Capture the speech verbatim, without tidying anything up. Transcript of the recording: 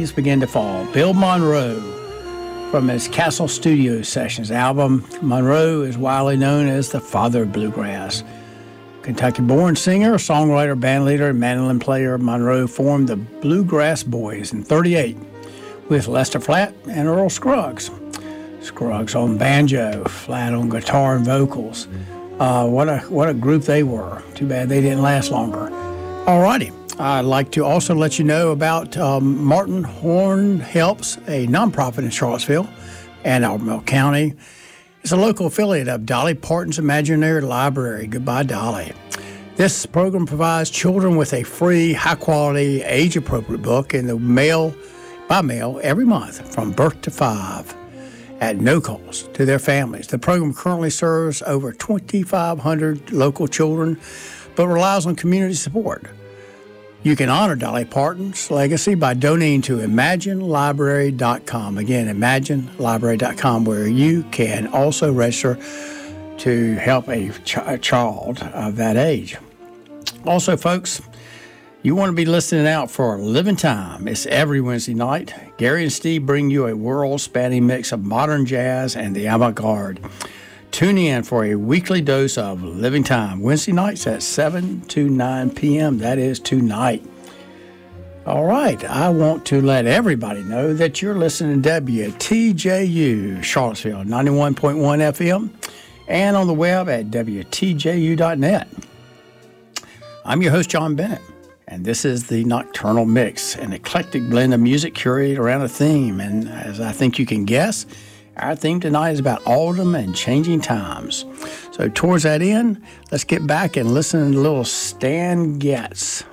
leaves begin to fall. Bill Monroe, from his Castle Studio Sessions album, Monroe is widely known as the father of bluegrass. Kentucky-born singer, songwriter, bandleader, and mandolin player, Monroe formed the Bluegrass Boys in thirty-eight with Lester Flatt and Earl Scruggs. Scruggs on banjo, Flatt on guitar and vocals. Uh, what a what a group they were. Too bad they didn't last longer. All righty. I'd like to also let you know about um, Martin Horn Helps, a nonprofit in Charlottesville and Albemarle County. It's a local affiliate of Dolly Parton's Imaginary Library. Goodbye, Dolly. This program provides children with a free, high-quality, age-appropriate book in the mail, by mail every month from birth to five at no cost to their families. The program currently serves over twenty-five hundred local children, but relies on community support. You can honor Dolly Parton's legacy by donating to imagine library dot com. Again, imagine library dot com, where you can also register to help a, ch- a child of that age. Also, folks, you want to be listening out for Living Time. It's every Wednesday night. Gary and Steve bring you a world-spanning mix of modern jazz and the avant-garde. Tune in for a weekly dose of Living Time, Wednesday nights at seven to nine p.m. That is tonight. All right, I want to let everybody know that you're listening to W T J U Charlottesville, ninety-one point one F M, and on the web at W T J U dot net. I'm your host, John Bennett, and this is the Nocturnal Mix, an eclectic blend of music curated around a theme. And as I think you can guess, our theme tonight is about autumn and changing times. So towards that end, let's get back and listen to little Stan Getz.